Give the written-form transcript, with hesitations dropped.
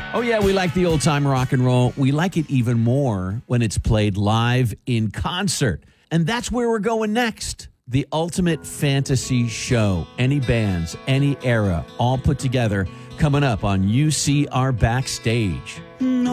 Oh, yeah, we like the old-time rock and roll. We like it even more when it's played live in concert. And that's where we're going next. The Ultimate Fantasy Show. Any bands, any era, all put together, coming up on UCR Backstage.